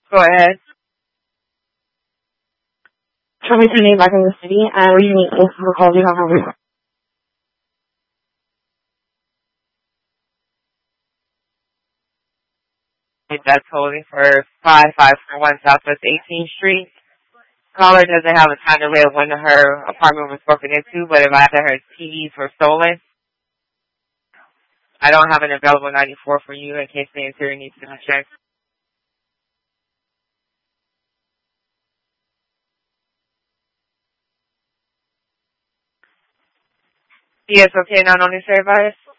Go ahead. Show me your name back in the city, and we need to call you over. That's holding for 5541 Southwest 18th Street. Caller doesn't have a time to live when her apartment was broken into, but if either her TVs were stolen, I don't have an available 94 for you in case the interior needs to be checked. Yes, okay, not only service.